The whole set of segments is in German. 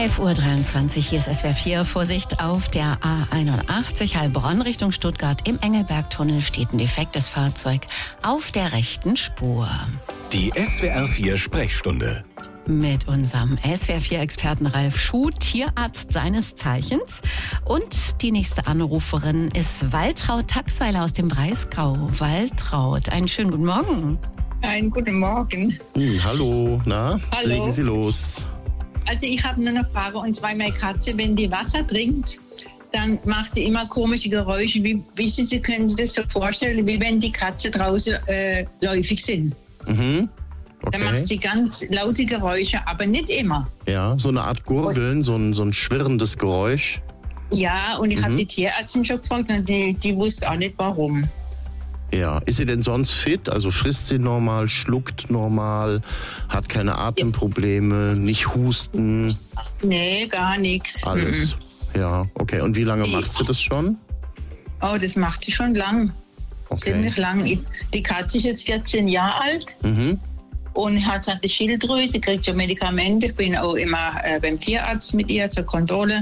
11:23 Uhr, hier ist SWR 4. Vorsicht auf der A81 Heilbronn Richtung Stuttgart. Im Engelbergtunnel steht ein defektes Fahrzeug auf der rechten Spur. Die SWR 4 Sprechstunde. Mit unserem SWR 4-Experten Ralf Schuh, Tierarzt seines Zeichens. Und die nächste Anruferin ist Waltraud Taxweiler aus dem Breisgau. Waltraud, einen schönen guten Morgen. Einen guten Morgen. Hallo, na? Hallo. Legen Sie los. Also ich habe nur eine Frage, und zwar meine Katze, wenn die Wasser trinkt, dann macht die immer komische Geräusche. Wie Sie können sich das so vorstellen, wie wenn die Katzen draußen läufig sind. Mhm. Okay. Dann macht sie ganz laute Geräusche, aber nicht immer. Ja, so eine Art Gurgeln, so ein schwirrendes Geräusch. Ja, und ich habe die Tierärztin schon gefragt und die wusste auch nicht warum. Ja, ist sie denn sonst fit? Also frisst sie normal, schluckt normal, hat keine Atemprobleme, nicht husten? Nee, gar nichts. Alles. Ja, okay. Und wie lange macht sie das schon? Oh, das macht sie schon lang. Okay. Ziemlich lang. Die Katze ist jetzt 14 Jahre alt. Und hat eine Schilddrüse, kriegt so Medikamente. Ich bin auch immer beim Tierarzt mit ihr zur Kontrolle.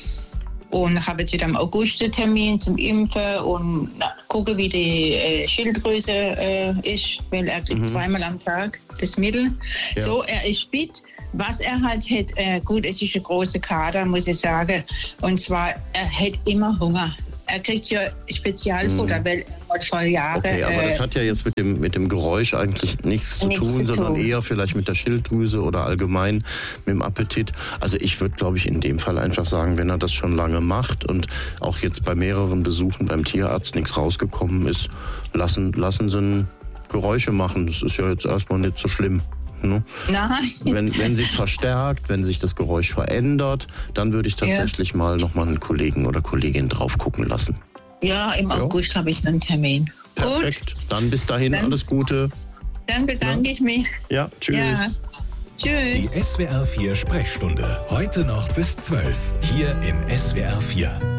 Und habe jetzt wieder im August einen Termin zum Impfen und gucke, wie die Schilddrüse ist, weil er kriegt zweimal am Tag das Mittel. Ja. So, er ist fit. Was er halt hat, gut, es ist ein großer Kader, muss ich sagen. Und zwar, er hat immer Hunger. Er kriegt ja Spezialfutter, weil er vor Jahren... Okay, aber das hat ja jetzt mit dem Geräusch eigentlich nichts zu tun, sondern eher vielleicht mit der Schilddrüse oder allgemein mit dem Appetit. Also ich würde, glaube ich, in dem Fall einfach sagen, wenn er das schon lange macht und auch jetzt bei mehreren Besuchen beim Tierarzt nichts rausgekommen ist, lassen Sie ihn Geräusche machen. Das ist ja jetzt erstmal nicht so schlimm. Ne? Nein. Wenn sich verstärkt, wenn sich das Geräusch verändert, dann würde ich tatsächlich mal nochmal einen Kollegen oder Kollegin drauf gucken lassen. Ja, im August habe ich einen Termin. Perfekt. Gut. Dann bis dahin alles Gute. Dann bedanke ich mich. Ja, tschüss. Ja. Tschüss. Die SWR 4 Sprechstunde. Heute noch bis 12. Hier im SWR 4.